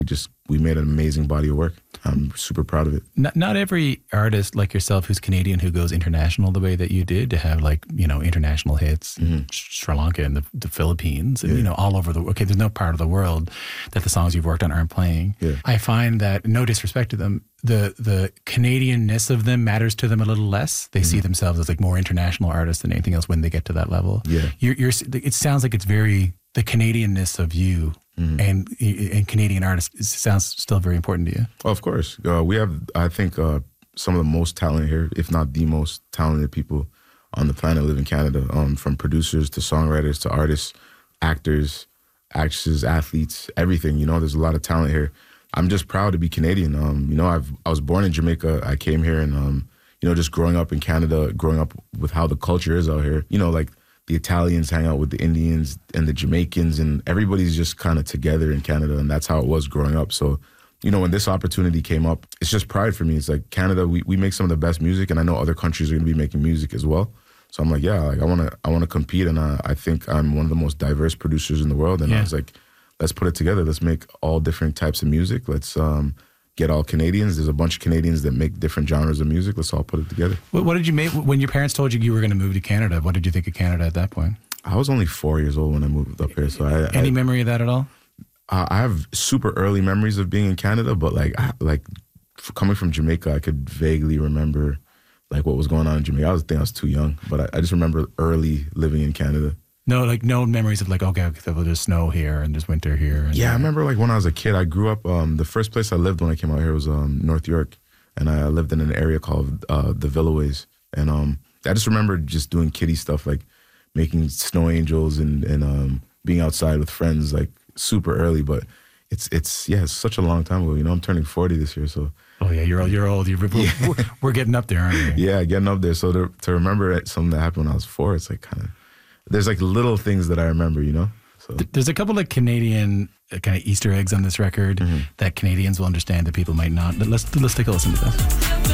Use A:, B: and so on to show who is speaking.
A: We made an amazing body of work. I'm super proud of it.
B: Not every artist like yourself who's Canadian who goes international the way that you did to have international hits in Sri Lanka and the Philippines and, all over there's no part of the world that the songs you've worked on aren't playing. Yeah. I find that, no disrespect to them, the Canadian-ness of them matters to them a little less. They see themselves as like more international artists than anything else when they get to that level. Yeah. It sounds like it's very, the Canadian-ness of you and Canadian artists sounds still very important to you.
A: Oh, of course. We have, I think, some of the most talented here, if not the most talented people on the planet live in Canada, from producers to songwriters to artists, actors, actresses, athletes, everything. There's a lot of talent here. I'm just proud to be Canadian. I was born in Jamaica. I came here and, just growing up in Canada, growing up with how the culture is out here, like the Italians hang out with the Indians and the Jamaicans, and everybody's just kind of together in Canada, and that's how it was growing up. So, when this opportunity came up, it's just pride for me. It's like Canada, we make some of the best music, and I know other countries are going to be making music as well. So I'm like, I want to compete, and I think I'm one of the most diverse producers in the world. And I was like, let's put it together. Let's make all different types of music. Let's get all Canadians. There's a bunch of Canadians that make different genres of music. Let's all put it together.
B: What did you make when your parents told you were going to move to Canada? What did you think of Canada at that point?
A: I was only 4 years old when I moved up here. So
B: any memory of that at all?
A: I have super early memories of being in Canada, but coming from Jamaica, I could vaguely remember like what was going on in Jamaica. I was too young, but I just remember early living in Canada.
B: No memories of there's snow here and there's winter here.
A: I remember when I was a kid, I grew up, the first place I lived when I came out here was North York, and I lived in an area called the Villaways. And I just remember just doing kiddie stuff, like making snow angels and being outside with friends like super early. But it's such a long time ago. I'm turning 40 this year, so.
B: Oh yeah, you're old. We're getting up there, aren't we?
A: Yeah, getting up there. So to remember something that happened when I was 4, it's like kind of. There's like little things that I remember, So.
B: There's a couple of Canadian kind of Easter eggs on this record that Canadians will understand that people might not. Let's take a listen to this.